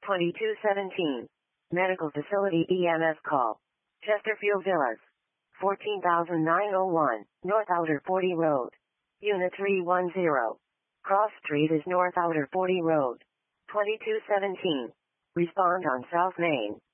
2217. Medical facility EMS call. Chesterfield Villas. 14,901, North Outer 40 Road. Unit 310. Cross Street is North Outer 40 Road. 2217. Respond on South Main.